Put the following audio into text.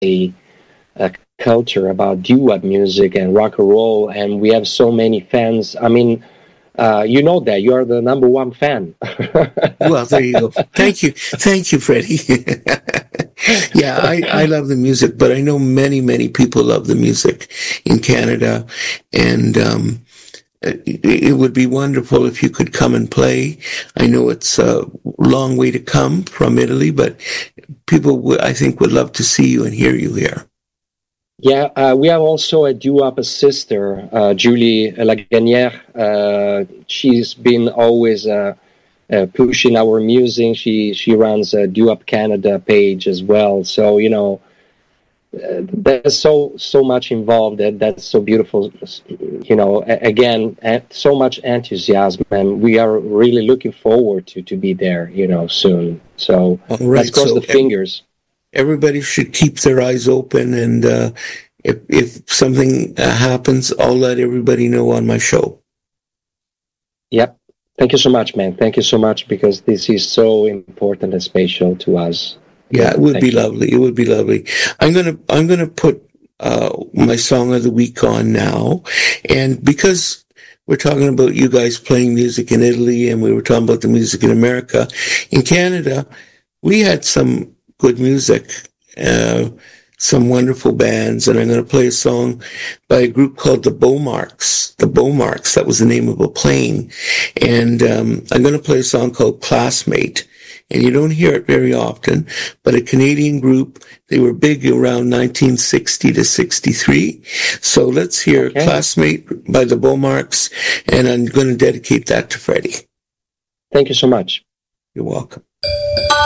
a culture about doo-wop music and rock and roll, and we have so many fans. I mean, you know that you are the number one fan. Well, there you go. Thank you, Freddie. Yeah, I love the music, but I know many people love the music in Canada, and it would be wonderful if you could come and play. I know it's a long way to come from Italy, but people, I think, would love to see you and hear you here. Yeah, we have also a doo-wop sister, Julie Lagagnère. She's been always pushing our music. She runs a doo-wop Canada page as well. So there's so much involved. That's so beautiful. Again, so much enthusiasm, and we are really looking forward to be there. Soon. So let's cross the fingers. Everybody should keep their eyes open, and if something happens, I'll let everybody know on my show. Yep. Thank you so much, man. Thank you so much, because this is so important and special to us. Yeah, it would be lovely. It would be lovely. I'm gonna put my song of the week on now, and because we're talking about you guys playing music in Italy, and we were talking about the music in America, in Canada, we had some good music, some wonderful bands, and I'm going to play a song by a group called the Beaumarks. The Beaumarks, that was the name of a plane. And I'm going to play a song called Classmate. And you don't hear it very often, but a Canadian group, they were big around 1960 to 63. So let's hear Classmate by the Beaumarks, and I'm going to dedicate that to Freddie. Thank you so much. You're welcome.